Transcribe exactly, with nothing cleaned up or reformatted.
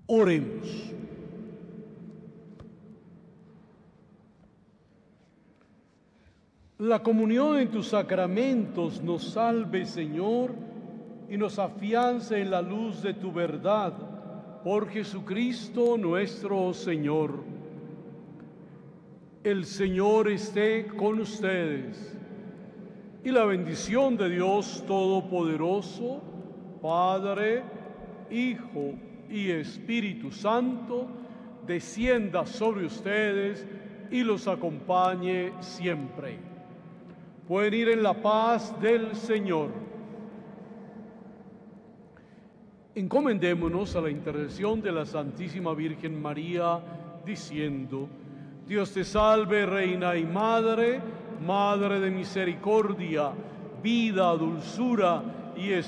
Oremos. La comunión en tus sacramentos nos salve, Señor, y nos afiance en la luz de tu verdad, por Jesucristo nuestro Señor. El Señor esté con ustedes, y la bendición de Dios Todopoderoso, Padre, Hijo y Espíritu Santo, descienda sobre ustedes y los acompañe siempre. Pueden ir en la paz del Señor. Encomendémonos a la intercesión de la Santísima Virgen María, diciendo: Dios te salve, Reina y Madre, Madre de misericordia, vida, dulzura y esperanza.